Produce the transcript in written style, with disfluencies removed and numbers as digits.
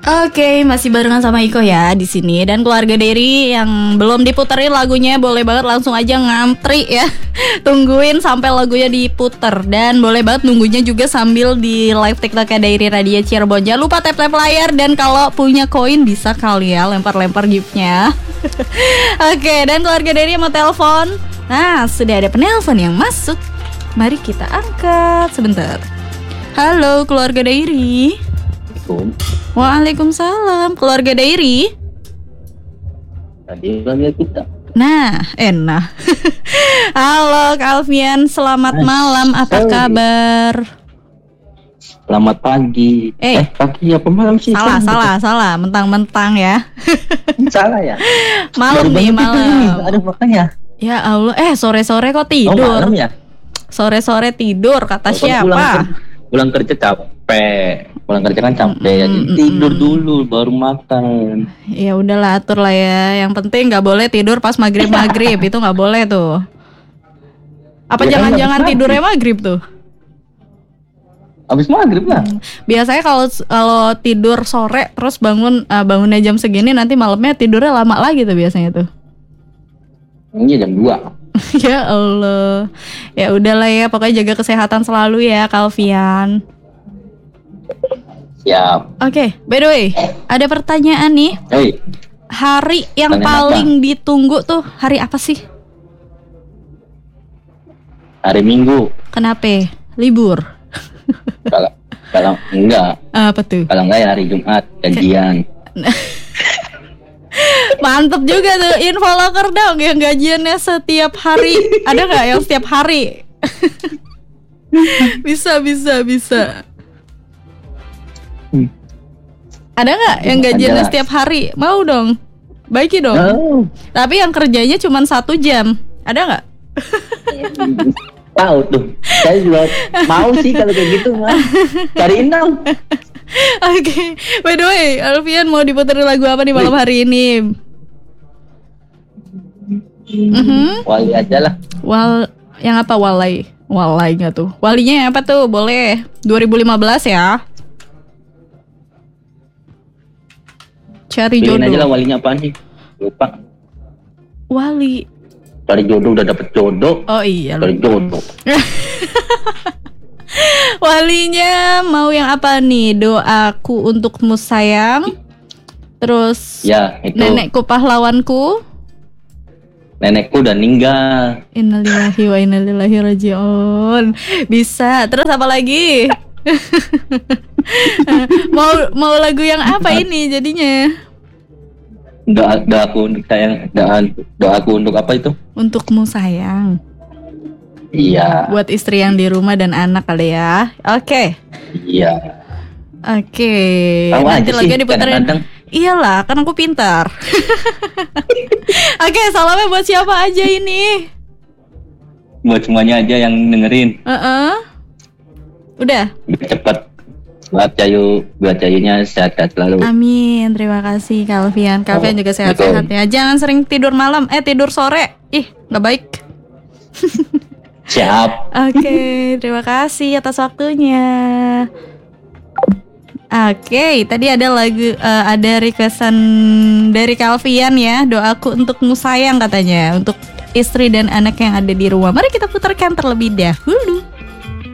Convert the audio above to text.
Oke, masih barengan sama Iko ya di sini dan keluarga Derry yang belum diputerin lagunya boleh banget langsung aja ngantri ya. Tungguin sampai lagunya diputer dan boleh banget nunggunya juga sambil di live TikToknya Derry Radio Cirebon. Jangan lupa tap-tap layar dan kalau punya koin bisa kali ya lempar-lempar giftnya. Oke, dan keluarga Derry mau telepon. Nah, sudah ada penelpon yang masuk. Mari kita angkat sebentar. Halo keluarga Derry. Waalaikumsalam, keluarga Derry. Tadi udah kita. Nah, enak. Halo Kak Alfian, selamat malam. Apa kabar? Selamat pagi. Pagi apa malam sih? Salah. Mentang-mentang ya. Salah ya. Malam nih, malam. Ada makanya. Ya Allah, sore-sore kok tidur? Malam ya? Sore-sore tidur kata siapa? Pulang kerja capek. Pulang kerja kan capek, jadi tidur dulu baru makan. Ya udahlah, atur lah ya. Yang penting nggak boleh tidur pas maghrib itu nggak boleh tuh. Apa ya, jangan-jangan tidurnya maghrib tuh? Abis maghrib lah. Biasanya kalau tidur sore terus bangunnya jam segini, nanti malamnya tidurnya lama lagi tuh biasanya tuh. Iya jam 2. Ya Allah. Ya udahlah ya, pokoknya jaga kesehatan selalu ya Kak Alfian. Siap. Oke, by the way, ada pertanyaan nih. Hari yang paling ditunggu tuh hari apa sih? Hari Minggu. Kenapa? Libur? Kalau enggak. Apa tuh? Kalau enggak ya hari Jumat gajian. Mantep juga tuh, info loker dong yang gajiannya setiap hari. Ada nggak yang setiap hari? Bisa. Ada nggak yang gajiannya setiap hari? Mau dong, baiki dong. Tapi yang kerjanya cuma 1 jam. Ada nggak? Tahu tuh. Saya juga mau sih kalau kayak gitu mah. Cariin dong. Oke, by the way, Alfian mau diputerin lagu apa nih malam hari ini? Wali aja lah. Yang apa Walai? Walai nggak tuh? Walinya apa tuh? Boleh 2015 ya. Cari jodoh. Pilih aja lah walinya apaan sih? Lupa. Wali. Cari jodoh udah dapet jodoh. Oh iya. Cari jodoh. Walinya mau yang apa nih? Doaku untukmu sayang. Terus ya, itu. Nenekku pahlawanku. Nenekku udah meninggal. Innalillahi wa inna ilaihi raji'un. Bisa. Terus apa lagi? mau lagu yang apa ini jadinya? Doaku untuk sayang. Doaku untuk apa itu? Untukmu sayang. Iya. Buat istri yang di rumah dan anak kali ya. Oke. Iya. Oke. Nanti lagi diputerin. Iyalah, kan aku pintar. Oke, salamnya buat siapa aja ini? Buat semuanya aja yang dengerin. Udah. Cepet. Buat Cayunya sehat-sehat selalu. Amin, terima kasih Kalvian. Kalvian juga sehat-sehat ya. Jangan sering tidur malam, tidur sore. Nggak baik. Siap. Oke, terima kasih atas waktunya. Oke, tadi ada lagu, ada requestan dari Kalvian ya. Doaku untukmu sayang katanya, untuk istri dan anak yang ada di rumah. Mari kita putarkan terlebih dahulu.